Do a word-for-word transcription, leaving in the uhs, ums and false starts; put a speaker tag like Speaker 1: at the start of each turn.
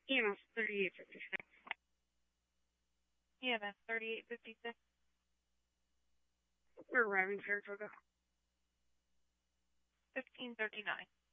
Speaker 1: E M S thirty-eight fifty-six.
Speaker 2: E M S thirty-eight fifty-six.
Speaker 1: We're arriving, Saratoga.
Speaker 2: fifteen thirty-nine.